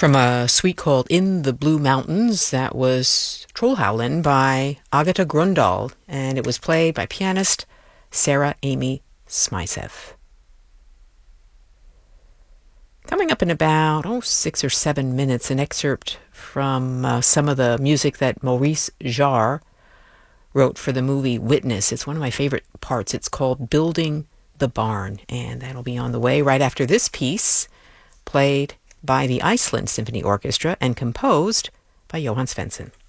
From a suite called In the Blue Mountains, that was Trollhaulen by Agatha Grøndahl, and it was played by pianist Sarah Amy Smythe. Coming up in about 6 or 7 minutes, an excerpt from some of the music that Maurice Jarre wrote for the movie Witness. It's one of my favorite parts. It's called Building the Barn, and that'll be on the way right after this piece, played by the Iceland Symphony Orchestra and composed by Jóhann Svensson.